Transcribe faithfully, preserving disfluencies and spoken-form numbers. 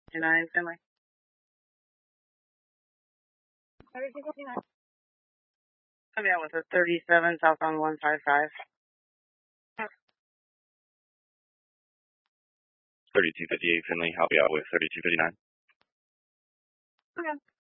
nine Finley. thirty-two fifty-nine. Coming out with a thirty-seven southbound one five five. thirty-two fifty-eight Finley, help you out with thirty-two fifty-nine. Okay.